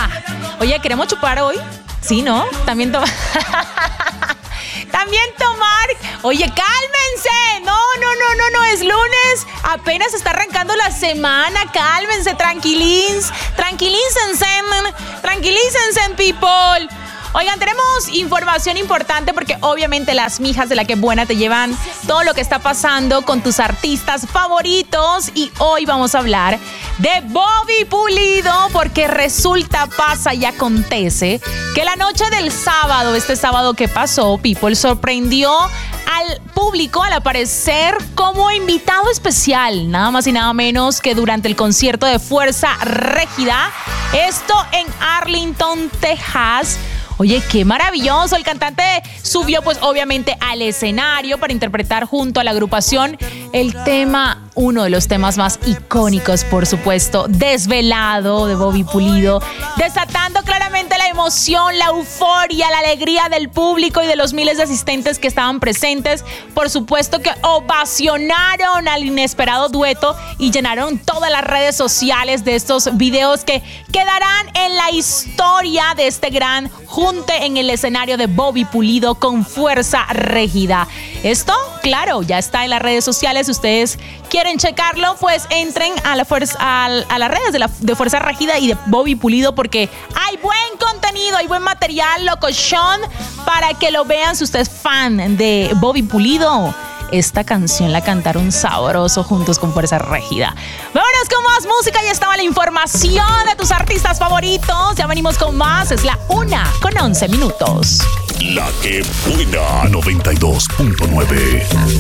Oye, ¿queremos chupar hoy? Sí, ¿no? También tomar. También tomar. Oye, cálmense. No, es lunes. Apenas está arrancando la semana. Cálmense, tranquilícense, people. Oigan, tenemos información importante porque obviamente las mijas de La Que Buena te llevan todo lo que está pasando con tus artistas favoritos y hoy vamos a hablar de Bobby Pulido porque resulta, pasa y acontece que la noche del sábado, este sábado que pasó, People sorprendió al público al aparecer como invitado especial, nada más y nada menos que durante el concierto de Fuerza Régida, esto en Arlington, Texas. Oye, qué maravilloso. El cantante subió pues obviamente al escenario para interpretar junto a la agrupación el tema, uno de los temas más icónicos, por supuesto, Desvelado de Bobby Pulido, desatando claramente la emoción, la euforia, la alegría del público y de los miles de asistentes que estaban presentes. Por supuesto que ovacionaron al inesperado dueto y llenaron todas las redes sociales de estos videos que quedarán en la historia de este gran junte en el escenario de Bobby Pulido con Fuerza Régida. Esto, claro, ya está en las redes sociales. Si ustedes quieren checarlo, pues entren a las redes de Fuerza Régida y de Bobby Pulido porque hay buen contenido, hay buen material locochón para que lo vean. Si usted es fan de Bobby Pulido, esta canción la cantaron sabroso juntos con Fuerza Régida. Vámonos con más música. Ya estaba la información de tus artistas favoritos. Ya venimos con más. Es la 1:11. La Que Buena 92.9.